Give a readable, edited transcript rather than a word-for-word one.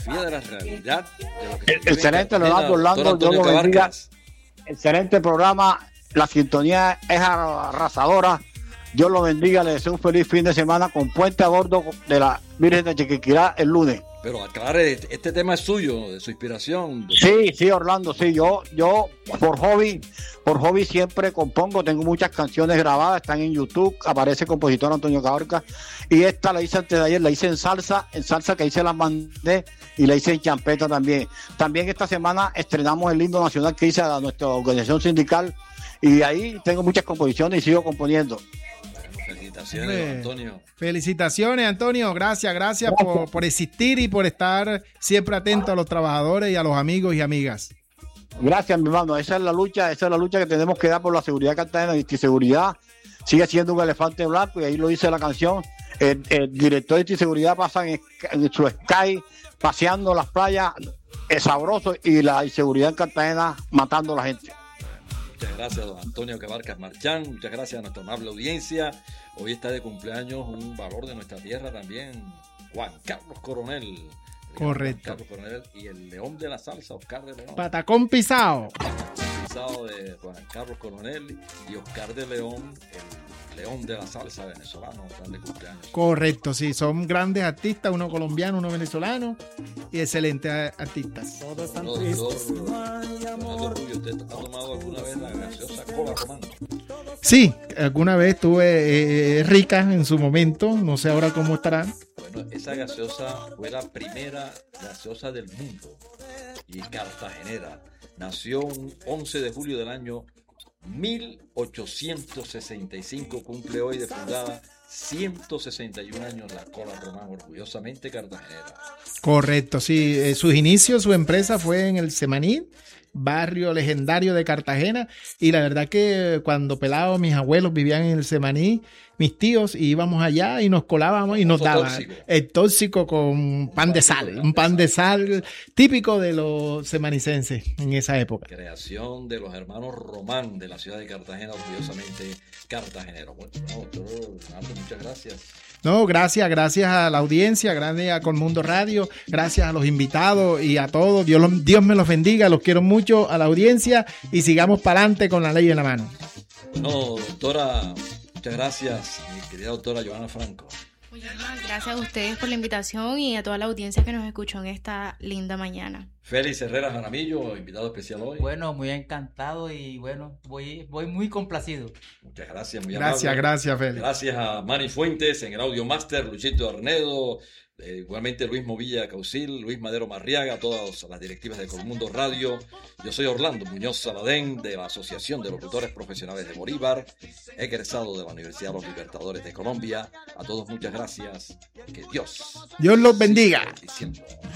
fotografía de la realidad. De lo que excelente, Leonardo Orlando, Dios lo bendiga. Excelente programa, la sintonía es arrasadora. Dios lo bendiga, le deseo un feliz fin de semana con Puente a Bordo de la Virgen de Chiquinquirá el lunes. Pero aclare, este tema es suyo, de su inspiración. Sí, Orlando, sí, yo por hobby siempre compongo, tengo muchas canciones grabadas, están en YouTube, aparece el compositor Antonio Cabarca, y esta la hice antes de ayer, la hice en salsa que ahí se las mandé, y la hice en champeta también. También esta semana estrenamos el himno nacional que hice a nuestra organización sindical, y ahí tengo muchas composiciones y sigo componiendo. Felicitaciones, Antonio. Felicitaciones, Antonio. Gracias por existir y por estar siempre atento a los trabajadores y a los amigos y amigas. Gracias, mi hermano. Esa es la lucha que tenemos que dar por la seguridad cartagena. Y seguridad sigue siendo un elefante blanco, y ahí lo dice la canción. El director de seguridad pasa en su Sky paseando las playas, es sabroso, y la inseguridad en Cartagena matando a la gente. Muchas gracias, don Antonio Cabarcas Marchán. Muchas gracias a nuestra amable audiencia. Hoy está de cumpleaños un valor de nuestra tierra también, Juan Carlos Coronel. Correcto. Juan Carlos Coronel y el león de la salsa, Oscar de León. Patacón pisado. Pisado de Juan Carlos Coronel y Oscar de León, el león de la salsa venezolano, están de cumpleaños. Correcto, sí, son grandes artistas, uno colombiano, uno venezolano, y excelentes artistas. Doctor Rubio, ¿usted ha tomado alguna vez la gaseosa Cola Román? Sí, alguna vez tuve rica en su momento, no sé ahora cómo estará. Bueno, esa gaseosa fue la primera gaseosa del mundo y cartagenera. Nació un 11 de julio del año 1865, cumple hoy de fundada 161 años la Cola Román, orgullosamente cartagenera. Correcto, sí, sus inicios, su empresa fue en el Semaní, barrio legendario de Cartagena, y la verdad que cuando pelado mis abuelos vivían en el Semaní, mis tíos, y íbamos allá y nos colábamos y nos daban el tóxico con pan de sal, un pan de sal típico de los semanicenses en esa época. Creación de los hermanos Román de la ciudad de Cartagena, orgullosamente cartagenero. Bueno, doctor Ronaldo, muchas gracias. No, gracias a la audiencia, gracias a Colmundo Radio, gracias a los invitados y a todos. Dios me los bendiga, los quiero mucho a la audiencia y sigamos para adelante con la ley en la mano. Bueno, doctora, muchas gracias, mi querida doctora Joana Franco. Muchas gracias a ustedes por la invitación y a toda la audiencia que nos escuchó en esta linda mañana. Félix Herrera Jaramillo, invitado especial hoy. Bueno, muy encantado y bueno, voy muy complacido. Muchas gracias, muy amable. Gracias, Félix. Gracias a Manny Fuentes en el Audio Master, Luchito Arnedo, igualmente Luis Movilla Caucil, Luis Madero Marriaga, todas las directivas de Colmundo Radio. Yo soy Orlando Muñoz Saladén, de la Asociación de Locutores Profesionales de Bolívar, egresado de la Universidad de los Libertadores de Colombia. A todos muchas gracias. Que Dios los bendiga. Siempre.